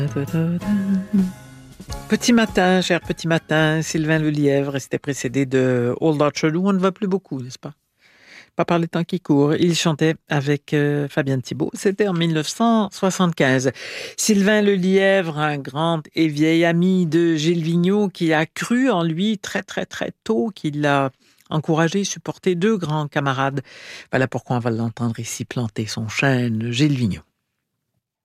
Petit matin, cher petit matin, Sylvain Lelièvre, et c'était précédé de Old Orchard, où on ne va plus beaucoup, n'est-ce pas? Pas par les temps qui courent. Il chantait avec Fabienne Thibault. C'était en 1975. Sylvain Lelièvre, un grand et vieil ami de Gilles Vigneault, qui a cru en lui très très très tôt, qui l'a encouragé, supporté, deux grands camarades. Voilà pourquoi on va l'entendre ici planter son chêne, Gilles Vigneault.